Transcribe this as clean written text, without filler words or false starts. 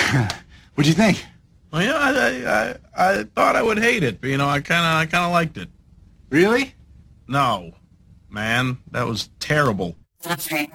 What'd you think? Well, I thought I would hate it, but, I kind of liked it. Really? No, man, that was terrible. That's right.